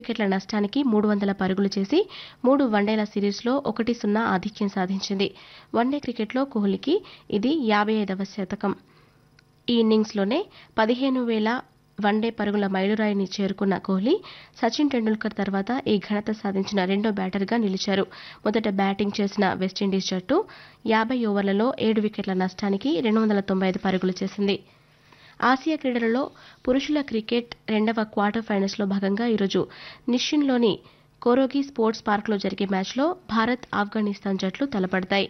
వికెట్ల నష్టానికి 300 పరుగులు చేసి 3 వన్డేల సిరీస్లో 1-0 ఆధిక్యం సాధించింది. వన్డే క్రికెట్లో కోహ్లీకి ఇది 55వ శతకం. ఈ ఇన్నింగ్స్లోనే 15,000 వన్డే పరుగుల మైలురాయిని చేరుకున్న కోహ్లీ సచిన్ టెండూల్కర్ తర్వాత ఈ ఘనత సాధించిన రెండో బ్యాటర్గా నిలిచారు. మొదట బ్యాటింగ్ చేసిన వెస్టిండీస్ జట్టు 50 ఓవర్లలో 7 వికెట్ల నష్టానికి 295 పరుగులు చేసింది. ఆసియా క్రీడలలో పురుషుల క్రికెట్ రెండవ క్వార్టర్ ఫైనల్స్లో భాగంగా ఈరోజు నిషిన్లోని కోరోగి స్పోర్ట్స్ పార్క్లో జరిగే మ్యాచ్లో భారత్ ఆఫ్ఘనిస్తాన్ జట్లు తలపడతాయి.